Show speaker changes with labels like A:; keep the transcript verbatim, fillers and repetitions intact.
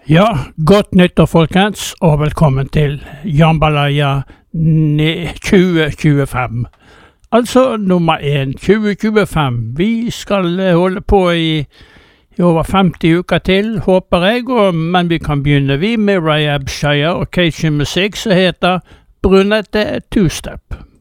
A: Ja, godt nyttår folkens, og velkommen til Jambalaya tjue tjuefem. Altså nummer én, tjue tjuefem. Vi skal holde på i, i over femti uker til, håper jeg, og, men vi kan begynne vi med Ray Abshire og Cajun musikk som heter Brunette Two Step.